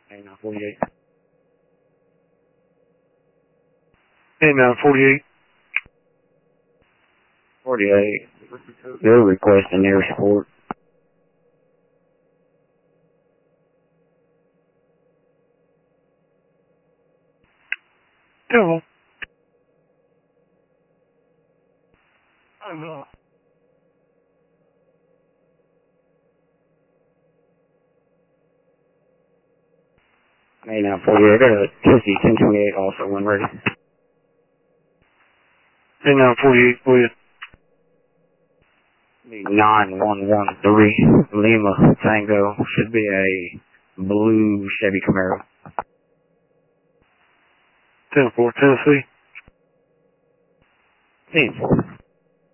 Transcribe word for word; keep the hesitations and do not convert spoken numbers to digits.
A nine forty-eight. A nine forty-eight. forty-eight. They're requesting air support. Devil. Over. A nine forty-eight. Uh, Tennessee ten twenty-eight also when ready. A nine forty-eight, go ahead. nine one one three Lima Tango should be a blue Chevy Camaro. ten four, Tennessee. ten four.